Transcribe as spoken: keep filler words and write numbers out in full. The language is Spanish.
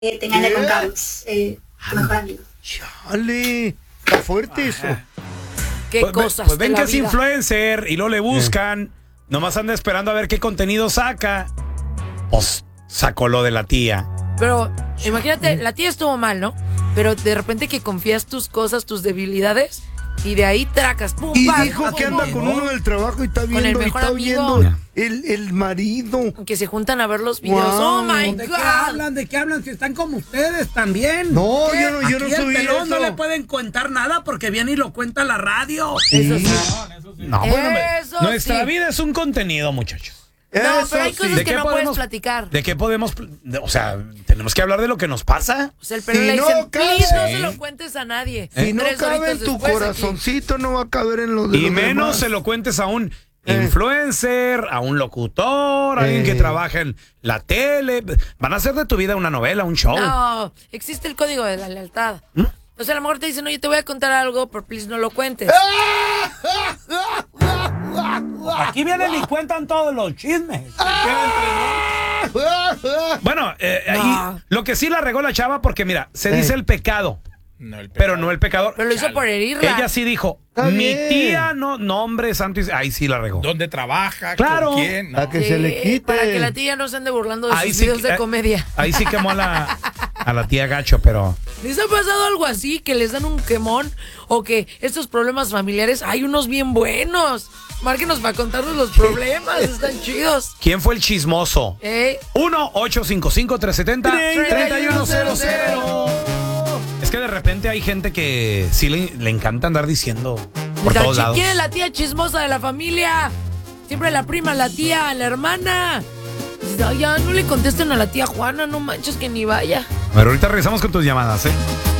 Eh, tenga andar con Carlos, eh, tu mejor amigo. Chale, está fuerte eso. ¿Qué Pues, cosas pues de ven la que es vida? influencer y luego le buscan. Nomás anda esperando a ver qué contenido saca. Pues sacó lo de la tía. Pero imagínate, la tía estuvo mal, ¿no? Pero de repente que confías tus cosas, tus debilidades, y de ahí tracas. Pum, Y pam, dijo pum, que pum, anda con uno del trabajo y está el viendo, y mejor está amigo. viendo el, el marido. Que se juntan a ver los videos. Wow. ¡Oh, my ¿De God! qué hablan? ¿De qué hablan? Si están como ustedes también. No, ¿Qué? yo no- yo no Aquí el subí pelón eso. no le pueden contar nada porque viene y lo cuenta la radio. Eso sí. No, bueno, Eso nuestra sí. vida es un contenido, muchachos. No, Eso pero hay sí. cosas ¿De que qué no podemos- puedes platicar. ¿De qué podemos? pl- de- O sea, tenemos que hablar de lo que nos pasa. O sea, el pelón Si le no dicen, cabe- please, no Sí. se lo cuentes a nadie. Si no Tres cabe en horitas tu después, aquí. corazoncito, no va a caber en los de Y los menos demás. se lo cuentes a un Eh. influencer, a un locutor, a alguien que Eh. trabaja en la tele. Van a hacer de tu vida una novela, un show. No, existe el código de la lealtad. ¿Mm? O sea, a lo mejor te dicen, oye, te voy a contar algo, pero please no lo cuentes. Aquí vienen y cuentan todos los chismes. Bueno, eh, No. ahí, lo que sí la regó la chava, porque mira, se Eh. dice el pecado, pero no el pecador. Pero lo hizo por herirla. Ella sí dijo, Está mi bien. tía no, nombre santo, y ahí sí la regó. ¿Dónde trabaja? Claro. ¿Con quién? No. A que se le Sí, quite. Para que la tía no se ande burlando de Ahí sus sí, videos de eh, comedia. Ahí sí quemó a la, a la tía gacho, pero... ¿Les ha pasado algo así? Que les dan un quemón o que estos problemas familiares hay unos bien buenos. Márquenos para contarnos los problemas, están chidos. ¿Quién fue el chismoso? ¿Eh? uno ocho cinco cinco, tres siete cero, tres uno cero cero. Es que de repente hay gente que sí le, le encanta andar diciendo por La todos chi- lados. ¿Quién es la tía chismosa de la familia? Siempre la prima, la tía, la hermana. Ay, ya no le contesten a la tía Juana, no manches que ni vaya. Pero ahorita regresamos con tus llamadas, ¿eh?